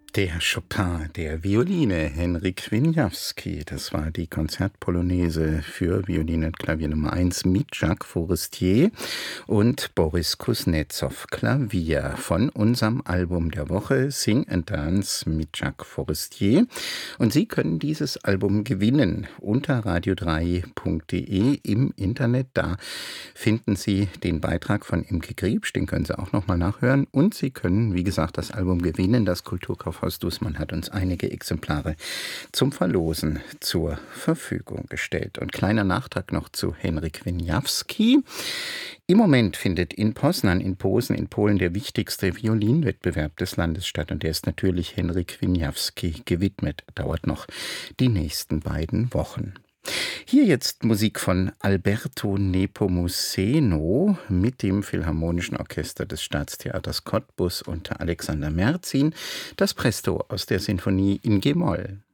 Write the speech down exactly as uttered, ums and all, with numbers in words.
Der Chopin der Violine, Henryk Wieniawski. Das war die Konzertpolonaise für Violine und Klavier Nummer eins mit Jacques Forestier und Boris Kuznetsov Klavier von unserem Album der Woche Sing and Dance mit Jacques Forestier. Und Sie können dieses Album gewinnen unter radio drei punkt de im Internet. Da finden Sie den Beitrag von Imke Griebsch, den können Sie auch nochmal nachhören. Und Sie können, wie gesagt, das Album gewinnen. Das Kulturkaufhaus Dußmann hat uns einige Exemplare zum Verlosen zur Verfügung gestellt. Und kleiner Nachtrag noch zu Henryk Wieniawski. Im Moment findet in Poznań in Posen in Polen der wichtigste Violinwettbewerb des Landes statt. Und der ist natürlich Henryk Wieniawski gewidmet. Dauert noch die nächsten beiden Wochen. Hier jetzt Musik von Alberto Nepomuceno mit dem Philharmonischen Orchester des Staatstheaters Cottbus unter Alexander Merzin, das Presto aus der Sinfonie in G-Moll.